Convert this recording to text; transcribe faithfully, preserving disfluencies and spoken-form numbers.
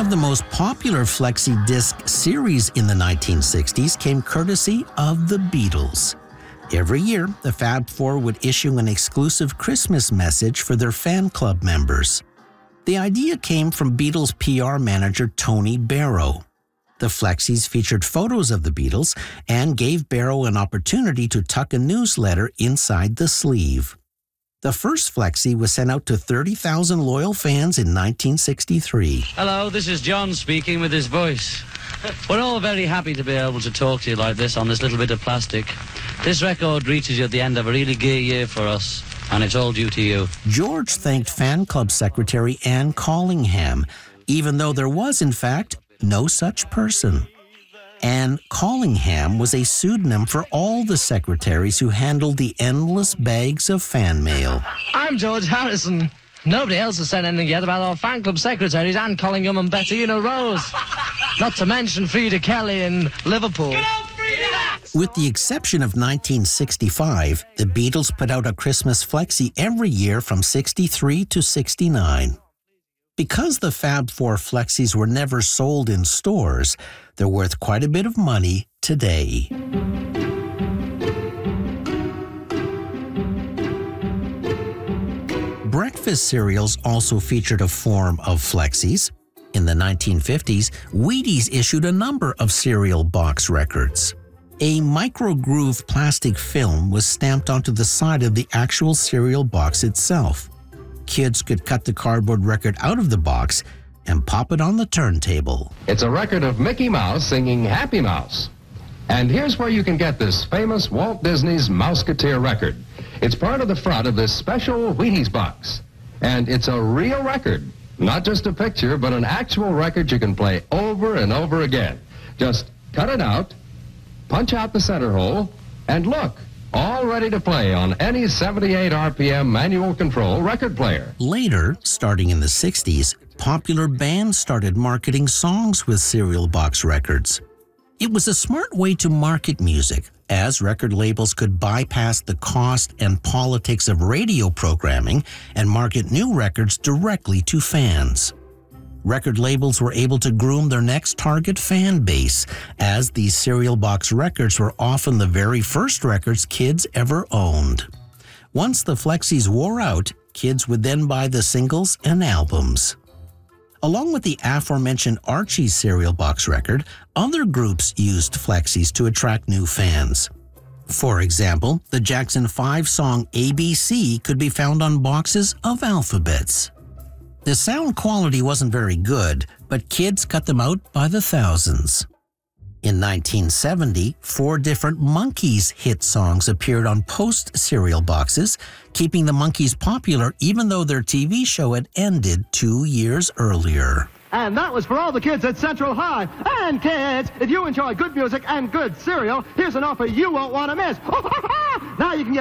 of the most popular Flexi disc series in the nineteen sixties came courtesy of the Beatles. Every year, the Fab Four would issue an exclusive Christmas message for their fan club members. The idea came from Beatles P R manager Tony Barrow. The Flexis featured photos of the Beatles and gave Barrow an opportunity to tuck a newsletter inside the sleeve. The first Flexi was sent out to thirty thousand loyal fans in nineteen sixty-three. Hello, this is John speaking with his voice. We're all very happy to be able to talk to you like this on this little bit of plastic. This record reaches you at the end of a really gay year for us, and it's all due to you. George thanked fan club secretary Anne Callingham, even though there was, in fact, no such person. Anne Callingham was a pseudonym for all the secretaries who handled the endless bags of fan mail. I'm George Harrison. Nobody else has said anything yet about our fan club secretaries, Anne Collingham and Bettina Rose. Not to mention Frida Kelly in Liverpool. With the exception of nineteen sixty-five, the Beatles put out a Christmas Flexi every year from sixty-three to sixty-nine. Because the Fab Four Flexis were never sold in stores, they're worth quite a bit of money today. Breakfast cereals also featured a form of Flexis. In the nineteen fifties, Wheaties issued a number of cereal box records. A micro-groove plastic film was stamped onto the side of the actual cereal box itself. Kids could cut the cardboard record out of the box and pop it on the turntable. It's a record of Mickey Mouse singing Happy Mouse. And here's where you can get this famous Walt Disney's Mouseketeer record. It's part of the front of this special Wheaties box. And it's a real record, not just a picture, but an actual record you can play over and over again. Just cut it out, punch out the center hole, and look. All ready to play on any seventy-eight R P M manual control record player. Later, starting in the sixties, popular bands started marketing songs with cereal box records. It was a smart way to market music, as record labels could bypass the cost and politics of radio programming and market new records directly to fans. Record labels were able to groom their next target fan base, as these cereal box records were often the very first records kids ever owned. Once the Flexis wore out, kids would then buy the singles and albums. Along with the aforementioned Archie cereal box record, other groups used Flexis to attract new fans. For example, the Jackson five song A B C could be found on boxes of alphabets. The sound quality wasn't very good, but kids cut them out by the thousands. In nineteen seventy, four different Monkees hit songs appeared on post-cereal boxes, keeping the Monkees popular even though their T V show had ended two years earlier. And that was for all the kids at Central High. And kids, if you enjoy good music and good cereal, here's an offer you won't want to miss. Now you can get